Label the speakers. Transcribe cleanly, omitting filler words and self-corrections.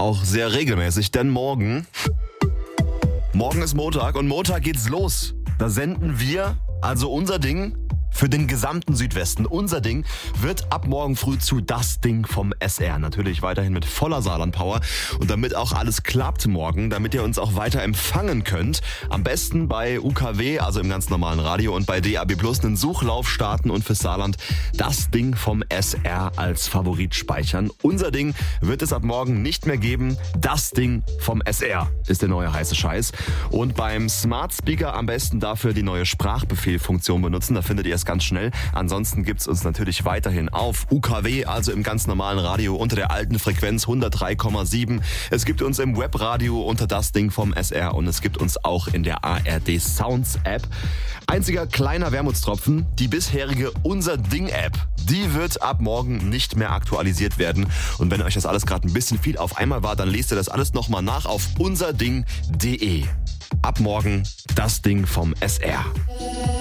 Speaker 1: auch sehr regelmäßig, denn morgen ist Montag und Montag geht's los. Da senden wir, also unser Ding, für den gesamten Südwesten. Unser Ding wird ab morgen früh zu Das Ding vom SR. Natürlich weiterhin mit voller Saarland-Power. Und damit auch alles klappt morgen, damit ihr uns auch weiter empfangen könnt, am besten bei UKW, also im ganz normalen Radio, und bei DAB Plus einen Suchlauf starten und fürs Saarland Das Ding vom SR als Favorit speichern. Unser Ding wird es ab morgen nicht mehr geben. Das Ding vom SR ist der neue heiße Scheiß. Und beim Smart Speaker am besten dafür die neue Sprachbefehlfunktion benutzen. Da findet ihr es ganz schnell. Ansonsten gibt's uns natürlich weiterhin auf UKW, also im ganz normalen Radio unter der alten Frequenz 103,7. Es gibt uns im Webradio unter Das Ding vom SR und es gibt uns auch in der ARD Sounds App. Einziger kleiner Wermutstropfen, die bisherige Unser Ding App, die wird ab morgen nicht mehr aktualisiert werden. Und wenn euch das alles gerade ein bisschen viel auf einmal war, dann lest ihr das alles nochmal nach auf unserding.de. Ab morgen Das Ding vom SR.